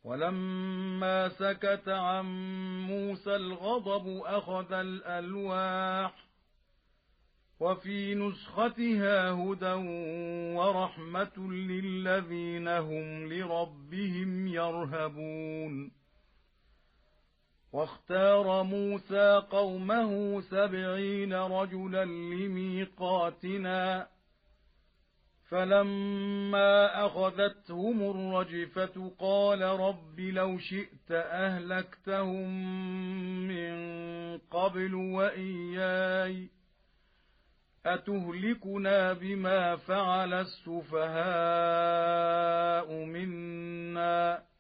ولما سكت عن موسى الغضب أخذ الألواح وفي نسختها هدى ورحمة للذين هم لربهم يرهبون واختار موسى قومه 70 رجلا لميقاتنا فلما أخذتهم الرجفة قال رب لو شئت أهلكتهم من قبل وإياي أتهلكنا بما فعل السفهاء منا